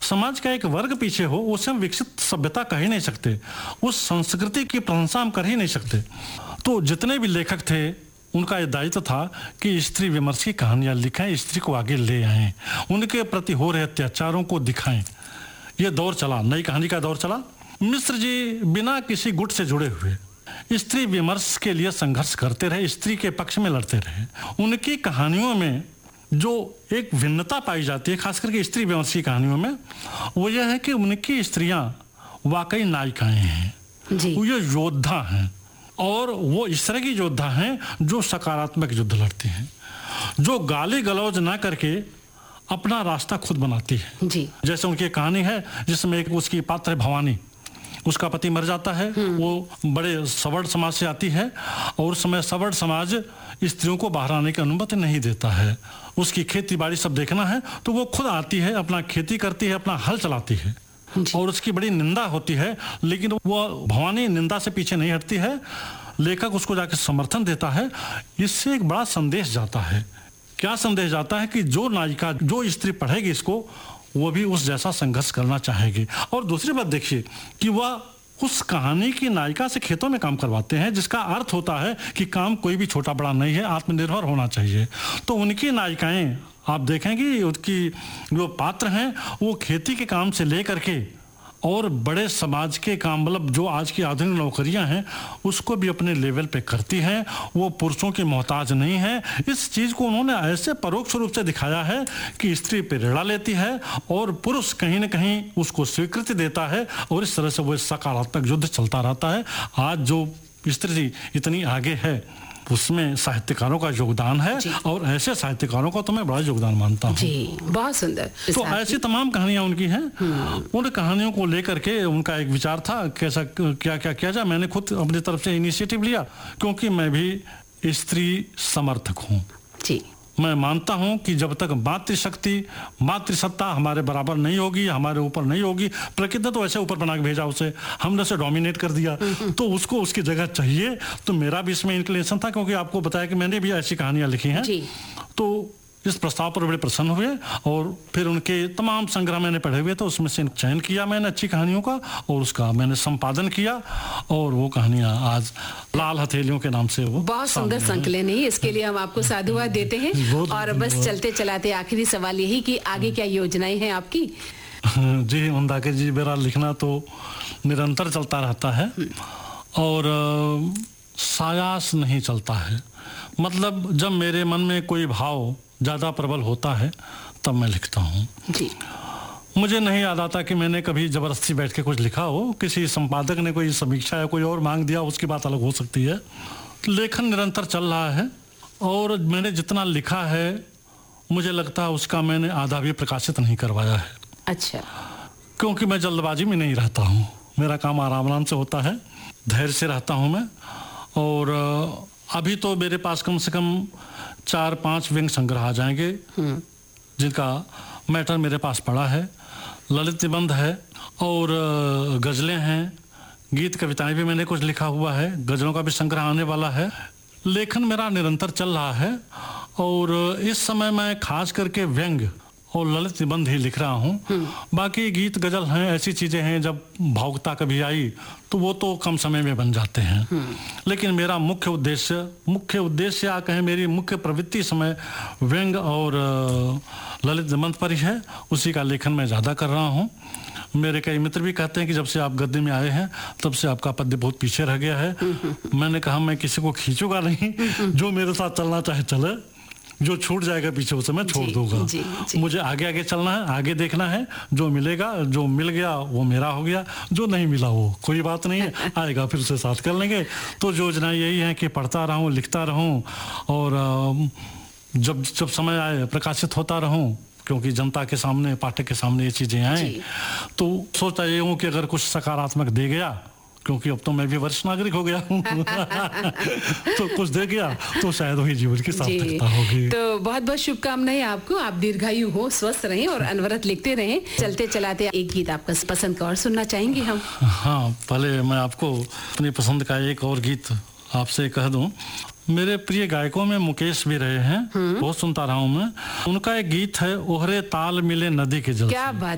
समाज का एक वर्ग पीछे हो, उसे हम विकसित सभ्यता कह ही नहीं सकते, उस संस्कृति की प्रशंसा हम कर ही नहीं सकते। तो जितने भी लेखक थे उनका ये दायित्व था कि स्त्री विमर्श की कहानियां लिखें, स्त्री को आगे ले आएं, उनके प्रति हो रहे अत्याचारों को दिखाएं। ये दौर चला, नई कहानी का दौर चला। मिश्र जी बिना किसी गुट से जुड़े हुए स्त्री विमर्श के लिए संघर्ष करते रहे, स्त्री के पक्ष में लड़ते रहे। उनकी कहानियों में जो एक भिन्नता पाई जाती है, खास करके स्त्री विमर्श की कहानियों में, वो यह है कि उनकी स्त्रियां वाकई नायिकाएं हैं, वो ये योद्धा हैं, और वो इस तरह की योद्धा हैं जो सकारात्मक युद्ध लड़ती हैं, जो गाली गलौज ना करके अपना रास्ता खुद बनाती है जी। जैसे उनकी कहानी है जिसमें एक उसकी पात्र है भवानी, उसका पति मर जाता है, वो बड़े सवर्ण समाज से आती है और उस समय सवर्ण समाज स्त्रियों को बाहर आने की अनुमति नहीं देता है। उसकी खेती बाड़ी सब देखना है तो वो खुद आती है, अपना खेती करती है, अपना हल चलाती है और उसकी बड़ी निंदा होती है, लेकिन वो भवानी निंदा से पीछे नहीं हटती है। लेखक उसको जाकर समर्थन देता है। इससे एक बड़ा संदेश जाता है। क्या संदेश जाता है कि जो नायिका, जो स्त्री पढ़ेगी इसको, वो भी उस जैसा संघर्ष करना चाहेगी। और दूसरी बात देखिए कि वह उस कहानी की नायिका से खेतों में काम करवाते हैं, जिसका अर्थ होता है कि काम कोई भी छोटा बड़ा नहीं है, आत्मनिर्भर होना चाहिए। तो उनकी नायिकाएं आप देखेंगे, उनकी जो पात्र हैं वो खेती के काम से लेकर के और बड़े समाज के काम, मतलब जो आज की आधुनिक नौकरियां हैं उसको भी अपने लेवल पे करती हैं। वो पुरुषों की मोहताज नहीं है। इस चीज़ को उन्होंने ऐसे परोक्ष रूप से दिखाया है कि स्त्री प्रेरणा लेती है और पुरुष कहीं न कहीं उसको स्वीकृति देता है और इस तरह से वो सकारात्मक युद्ध चलता रहता है। आज जो स्त्री इतनी आगे है उसमें साहित्यकारों का योगदान है और ऐसे साहित्यकारों का तो मैं बड़ा योगदान मानता हूँ जी। बहुत सुंदर। तो ऐसी तमाम कहानियां उनकी हैं। उन कहानियों को लेकर के उनका एक विचार था कैसा क्या क्या किया जाए। मैंने खुद अपनी तरफ से इनिशिएटिव लिया, क्योंकि मैं भी स्त्री समर्थक हूँ जी। मैं मानता हूं कि जब तक मातृशक्ति, मातृसत्ता हमारे बराबर नहीं होगी, हमारे ऊपर नहीं होगी, प्रकृति ने तो ऐसे ऊपर बना के भेजा उसे, हमने उसे डोमिनेट कर दिया, तो उसको उसकी जगह चाहिए। तो मेरा भी इसमें इंक्लिनेशन था, क्योंकि आपको बताया कि मैंने भी ऐसी कहानियां लिखी हैं। तो इस प्रस्ताव पर बड़े प्रसन्न हुए और फिर उनके तमाम संग्रह मैंने पढ़े हुए थे, उसमें से चयन किया मैंने अच्छी कहानियों का और उसका मैंने संपादन किया और वो कहानियां आज लाल हथेलियों के नाम से वो बहुत सुंदर संकलन है। इसके लिए हम आपको साधुवाद देते हैं। और बस चलते चलाते आखिरी सवाल यही कि आगे क्या योजनाएं हैं आपकी? जी मंदाकिनी जी, मेरा लिखना तो निरंतर चलता रहता है और सायास नहीं चलता है। मतलब जब मेरे मन में कोई भाव ज़्यादा प्रबल होता है तब मैं लिखता हूँ जी। मुझे नहीं याद आता कि मैंने कभी ज़बरदस्ती बैठ के कुछ लिखा हो। किसी संपादक ने कोई समीक्षा या कोई और मांग दिया, उसकी बात अलग हो सकती है। लेखन निरंतर चल रहा है और मैंने जितना लिखा है मुझे लगता है उसका मैंने आधा भी प्रकाशित नहीं करवाया है। अच्छा। क्योंकि मैं जल्दबाजी में नहीं रहता हूँ, मेरा काम आराम आराम से होता है, धैर्य से रहता हूँ मैं। और अभी तो मेरे पास कम से कम 4-5 व्यंग्य संग्रह आ जाएंगे जिनका मैटर मेरे पास पड़ा है। ललित निबंध है और गज़लें हैं, गीत कविताएं भी मैंने कुछ लिखा हुआ है, गज़लों का भी संग्रह आने वाला है। लेखन मेरा निरंतर चल रहा है और इस समय मैं खास करके व्यंग्य और ललित निबंध ही लिख रहा हूँ। बाकी गीत गजल हैं, ऐसी चीज़ें हैं जब भावुकता कभी आई तो वो तो कम समय में बन जाते हैं। लेकिन मेरा मुख्य उद्देश्य या कहें मेरी मुख्य प्रवृत्ति समय व्यंग्य और ललित निबंध पर ही है। उसी का लेखन मैं ज़्यादा कर रहा हूँ। मेरे कई मित्र भी कहते हैं कि जब से आप गद्य में आए हैं तब से आपका पद्य बहुत पीछे रह गया है। मैंने कहा मैं किसी को खींचूंगा नहीं, जो मेरे साथ चलना चाहे चले, जो छूट जाएगा पीछे उसे मैं छोड़ दूंगा। मुझे आगे आगे चलना है, आगे देखना है। जो मिलेगा, जो मिल गया वो मेरा हो गया, जो नहीं मिला वो कोई बात नहीं है, आएगा फिर उसे साथ कर लेंगे। तो योजना यही है कि पढ़ता रहूं, लिखता रहूं और जब समय आए प्रकाशित होता रहूं, क्योंकि जनता के सामने, पाठक के सामने ये चीज़ें आए। तो सोचता ये हूँ कि अगर कुछ सकारात्मक दे गया, क्योंकि अब तो मैं भी वरिष्ठ नागरिक हो गया हूँ तो कुछ दे गया तो शायद वही जीवन की सार्थकता होगी। तो बहुत बहुत शुभकामनाएं आपको। आप दीर्घायु हो, स्वस्थ रहें और अनवरत लिखते रहें। चलते चलाते एक गीत आपका पसंद का और सुनना चाहेंगे हम? हाँ, पहले मैं आपको अपनी पसंद का एक और गीत आपसे कह दूं। मेरे प्रिय गायकों में मुकेश भी रहे हैं, बहुत सुनता रहा हूँ मैं। उनका एक गीत है, ओहरे ताल मिले नदी के जल। क्या बात